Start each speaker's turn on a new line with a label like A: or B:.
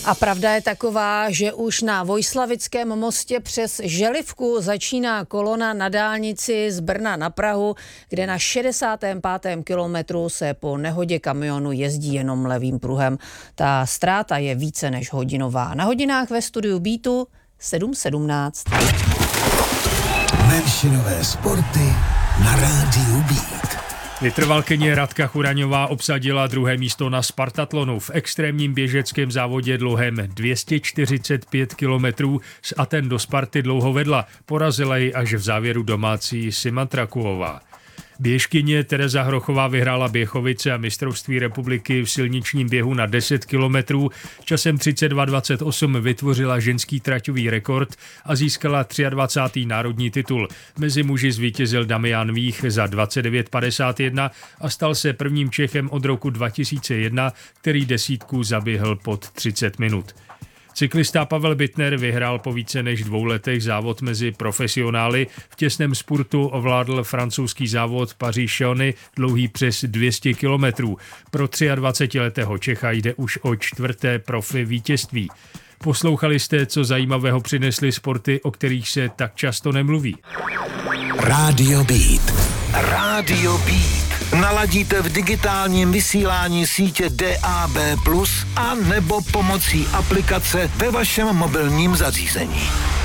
A: A pravda je taková, že už na Vojslavickém mostě přes Želivku začíná kolona na dálnici z Brna na Prahu, kde na 65. kilometru se po nehodě kamionu jezdí jenom levým pruhem. Ta ztráta je více než hodinová. Na hodinách ve studiu Beatu 7:17.
B: Menšinové sporty na rádiu Beat.
C: Vytrvalkyně Radka Churaňová obsadila druhé místo na Spartatlonu. V extrémním běžeckém závodě dlouhém 245 kilometrů z Aten do Sparty dlouho vedla. Porazila ji až v závěru domácí Sima Trakuová. Běžkyně Tereza Hrochová vyhrála Běchovice a mistrovství republiky v silničním běhu na 10 kilometrů. Časem 32:28 vytvořila ženský traťový rekord a získala 23. národní titul. Mezi muži zvítězil Damian Vích za 29:51 a stal se prvním Čechem od roku 2001, který desítku zaběhl pod 30 minut. Cyklista Pavel Bittner vyhrál po více než 2 letech závod mezi profesionály. V těsném spurtu ovládl francouzský závod Paříž-Chauny dlouhý přes 200 kilometrů. Pro 23letého Čecha jde už o 4. profi vítězství. Poslouchali jste, co zajímavého přinesly sporty, o kterých se tak často nemluví.
B: Radio Beat. Radio Beat. Naladíte v digitálním vysílání sítě DAB+, a nebo pomocí aplikace ve vašem mobilním zařízení.